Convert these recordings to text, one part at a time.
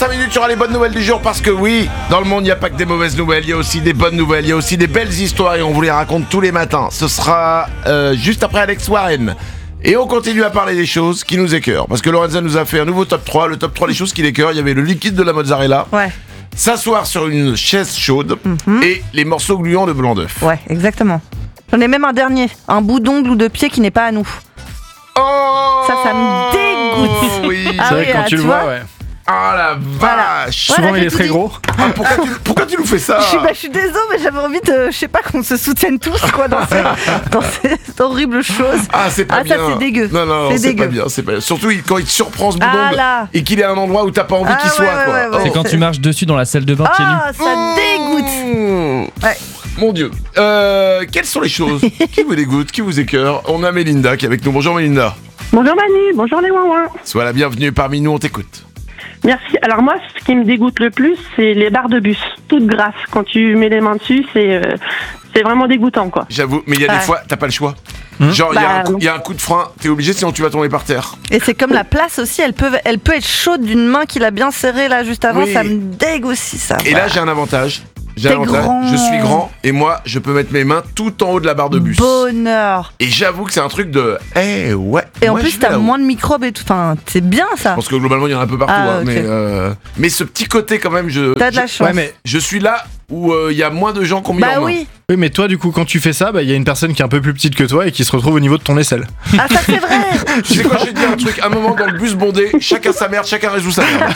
5 minutes, il y aura les bonnes nouvelles du jour parce que oui, dans le monde, il n'y a pas que des mauvaises nouvelles, il y a aussi des bonnes nouvelles, il y a aussi des belles histoires et on vous les raconte tous les matins. Ce sera juste après Alex Warren. Et on continue à parler des choses qui nous écœurent. Parce que Lorenza nous a fait un nouveau top 3. Le top 3 des choses qui l'écœurent. Il y avait le liquide de la mozzarella. Ouais. S'asseoir sur une chaise chaude. Et les morceaux gluants de blanc d'œuf. Ouais, exactement. J'en ai même un dernier. Un bout d'ongle ou de pied qui n'est pas à nous. Oh, Ça me dégoûte. Oui. Ah C'est vrai oui, que quand tu le vois, ouais. Ah la vache. Voilà, Souvent il j'ai est tout très dit. gros. Ah, pourquoi tu nous fais ça? Je suis désolée, mais j'avais envie de, je sais pas, qu'on se soutienne tous quoi dans cette horrible chose. Ah, c'est pas bien. Ça c'est dégueu. Non, c'est dégueu. pas bien. C'est pas... Surtout quand il te surprend ce bout Ah d'ongle là. et qu'il est à un endroit où t'as pas envie qu'il soit. Ouais, quoi. ouais. Oh. C'est quand tu marches dessus dans la salle de bain pieds nus. Ah, ça dégoûte. Ouais. Mon Dieu. Quelles sont les choses qui vous dégoûtent, qui vous écœurent? On a Mélinda qui est avec nous. Bonjour Mélinda. Bonjour Manu, bonjour les ouin-ouin. Sois la bienvenue parmi nous, on t'écoute. Merci. Alors moi, ce qui me dégoûte le plus, c'est les barres de bus, toutes grasses. Quand tu mets les mains dessus, c'est vraiment dégoûtant, quoi. J'avoue, mais il y a des fois, t'as pas le choix. Genre, il y a un coup de frein, t'es obligé sinon tu vas tomber par terre. Et c'est comme la place aussi, elle peut être chaude d'une main qu'il a bien serrée là juste avant, Oui. ça me dégoûte aussi ça. Et là, j'ai un avantage. T'es grand. Je suis grand et moi, je peux mettre mes mains tout en haut de la barre de bus. Bonheur. Et j'avoue que c'est un truc de... ouais. Et en moi, plus je vais t'as là-haut. moins de microbes et tout, enfin c'est bien ça. Je pense que globalement, il y en a un peu partout. Ah, ok. Mais ce petit côté quand même, T'as de la chance. Ouais, mais je suis là où il y a moins de gens qui ont mis Bah leur main. oui. oui, mais toi, du coup, quand tu fais ça, il y a une personne qui est un peu plus petite que toi et qui se retrouve au niveau de ton aisselle. Ah ça c'est vrai. Tu sais quoi, j'ai dit un truc, un moment dans le bus bondé, chacun sa merde, chacun résout sa merde.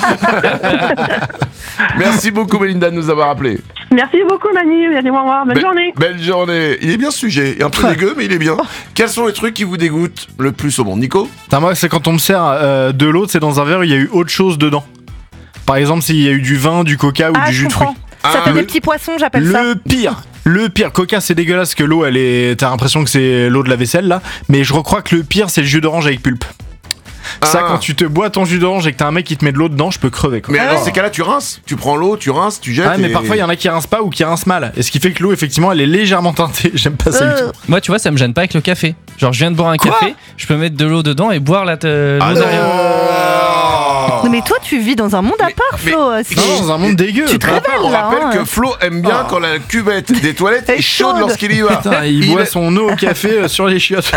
Merci beaucoup Mélinda de nous avoir appelé. Merci beaucoup Manu, les ouin-ouin. Bonne journée. Belle journée. Il est bien ce sujet, un peu dégueu mais il est bien. Quels sont les trucs qui vous dégoûtent le plus au monde, Nico? Putain, moi, c'est quand on me sert de l'eau, c'est dans un verre où il y a eu autre chose dedans. Par exemple, s'il y a eu du vin, du coca ou Ah du je jus de fruits. comprends. Ça fait des petits poissons, j'appelle ça. Le pire, coca c'est dégueulasse que l'eau, t'as l'impression que c'est l'eau de la vaisselle là, mais je crois que le pire c'est le jus d'orange avec pulpe. Ça, quand tu te bois ton jus d'orange et que t'as un mec qui te met de l'eau dedans, je peux crever quoi. Mais dans ces cas-là, tu rinces. Tu prends l'eau, tu rinces, tu jettes. Ah, mais parfois il y en a qui rincent pas ou qui rincent mal. Et ce qui fait que l'eau, effectivement, elle est légèrement teintée. J'aime pas ça du tout. Moi, tu vois, ça me gêne pas avec le café. Genre, je viens de boire un café, je peux mettre de l'eau dedans et boire l'eau derrière. Non, mais toi tu vis dans un monde à part Flo. Non, dans un monde dégueu. Tu te révèles On là. rappelle hein. que Flo aime bien quand la cuvette des toilettes est chaude chaude. lorsqu'il y va. Putain, il boit son eau au café sur les chiottes.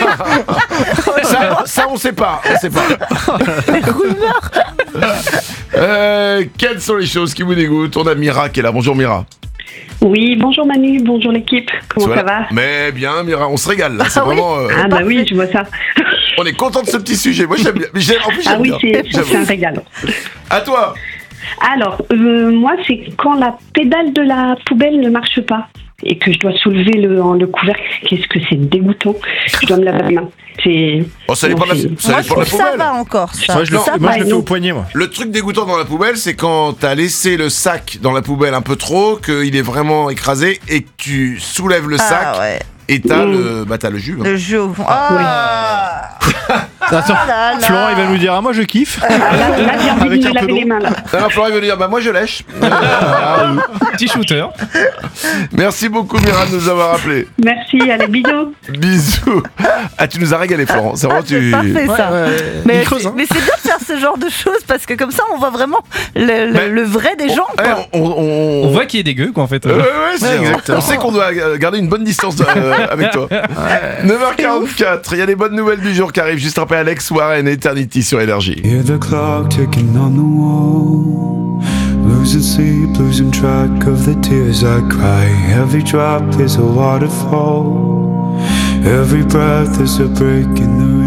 Ça, on sait pas. Les rumeurs. Quelles sont les choses qui vous dégoûtent? On a Mira qui est là. Bonjour Mira. Oui, bonjour Manu, bonjour l'équipe. Comment ça va? Mais bien Mira, on se régale là. C'est Ah oui. vraiment. Ah bah oui, je vois ça. On est content de ce petit sujet. Moi j'aime bien. En plus, j'aime Ah oui, bien. c'est un régal. À toi. Alors, moi, c'est quand la pédale de la poubelle ne marche pas et que je dois soulever le couvercle. Qu'est-ce que c'est dégoûtant. Je dois me laver la main. Oh, ça dépend de la Moi je dépend de la trouve ça poubelle. va encore ça. Moi, je le Ça fais va. au poignet, moi. Le truc dégoûtant dans la poubelle, c'est quand t'as laissé le sac dans la poubelle un peu trop, qu'il est vraiment écrasé et que tu soulèves le sac Ah ouais. et t'as le jus. Hein. Le jeu au fond. Ah. Attends, Ah là là. Florent, il va nous dire, ah, moi je kiffe. Là, j'ai envie Avec de un me peu laver d'eau. les mains là. Alors Florent va dire, moi je lèche. Petit shooter. Merci beaucoup Mira de nous avoir appelé. Merci, allez, bisous. Bisous. Ah, tu nous as régalé Florent. C'est vraiment C'est parfait ça. Il creuse, hein. Mais c'est bien de faire ce genre de choses parce que comme ça on voit vraiment le vrai des gens. Eh, Quoi. On voit qu'il est dégueu, quoi, en fait. Ouais, c'est exactement. On sait qu'on doit garder une bonne distance avec toi. 9h44, il y a les bonnes nouvelles du jour qui arrivent juste après Alex Warren, Eternity sur Énergie. Hear the clock ticking on the wall. Losing sleep, losing track of the tears I cry. Every drop is a waterfall. Every breath is a break in the